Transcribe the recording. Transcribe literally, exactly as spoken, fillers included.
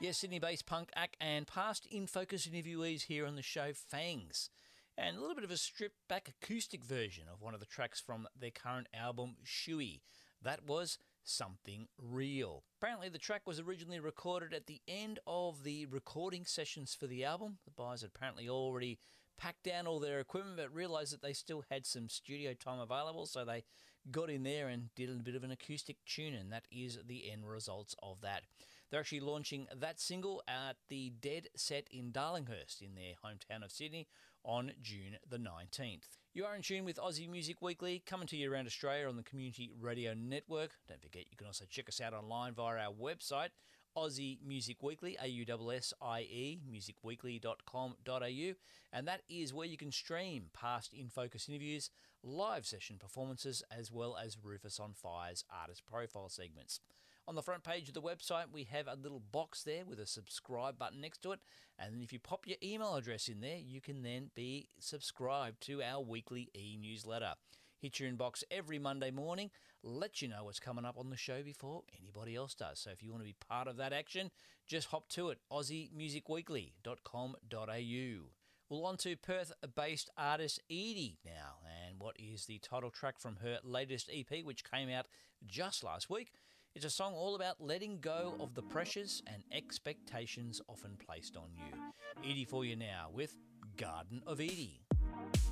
Yes, Sydney-based punk act and past In Focus interviewees here on the show, Fangs. And a little bit of a stripped-back acoustic version of one of the tracks from their current album, Shuey. That was Something Real. Apparently the track was originally recorded at the end of the recording sessions for the album. The guys had apparently already packed down all their equipment but realised that they still had some studio time available, so they got in there and did a bit of an acoustic tune, and that is the end results of that. They're actually launching that single at the Dead Set in Darlinghurst in their hometown of Sydney on June the nineteenth. You are in tune with Aussie Music Weekly, coming to you around Australia on the Community Radio Network. Don't forget you can also check us out online via our website, Aussie Music Weekly, A U S S I E, music weekly dot com dot a u, and that is where you can stream past In Focus interviews, live session performances, as well as Rufus on Fire's artist profile segments. On the front page of the website, we have a little box there with a subscribe button next to it, and then if you pop your email address in there, you can then be subscribed to our weekly e-newsletter. Hit your inbox every Monday morning, let you know what's coming up on the show before anybody else does. So if you want to be part of that action, just hop to it, aussie music weekly dot com dot a u. Well, on to Perth-based artist Edie now, and what is the title track from her latest E P, which came out just last week. It's a song all about letting go of the pressures and expectations often placed on you. Edie for you now with Garden of Edie.